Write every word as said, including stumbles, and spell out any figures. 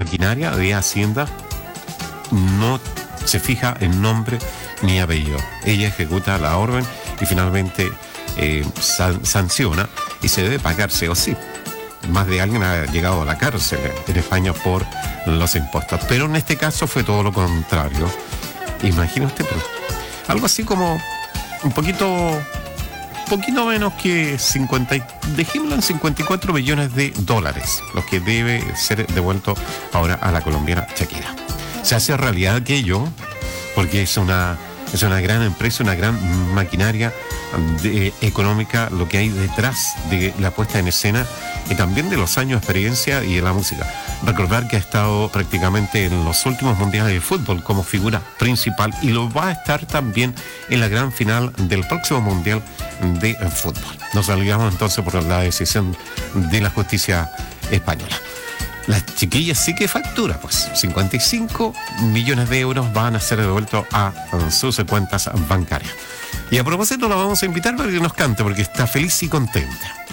maquinaria de Hacienda no se fija en nombre ni apellido. Ella ejecuta la orden y finalmente eh, san- sanciona y se debe pagar sí o sí. Más de alguien ha llegado a la cárcel en España por los impuestos. Pero en este caso fue todo lo contrario. Imagina usted, pero algo así como un poquito, poquito menos que cincuenta, dejémoslo en cincuenta y cuatro millones de dólares, los que debe ser devuelto ahora a la colombiana Shakira. Se hace realidad aquello porque es una, es una gran empresa, una gran maquinaria de, económica, lo que hay detrás de la puesta en escena y también de los años de experiencia y de la música. Recordar que ha estado prácticamente en los últimos mundiales de fútbol como figura principal y lo va a estar también en la gran final del próximo mundial de fútbol. Nos olvidamos entonces por la decisión de la justicia española. Las chiquillas sí que factura, pues cincuenta y cinco millones de euros van a ser devueltos a sus cuentas bancarias. Y a propósito la vamos a invitar para que nos cante porque está feliz y contenta.